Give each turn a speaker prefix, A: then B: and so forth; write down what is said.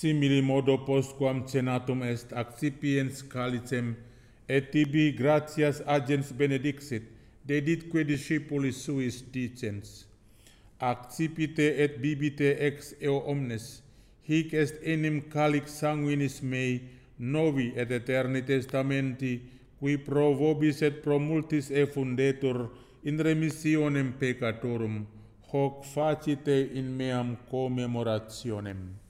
A: simili modo postquam cenatum est accipiens calicem, et tibi gratias agens benedixit, deditque discipulis suis dicens. Accipite et bibite ex eo omnes, hic est enim calix sanguinis mei, novi et eterni testamenti, qui pro vobis et pro multis effundetur in remissionem peccatorum, hoc facite in meam commemorationem.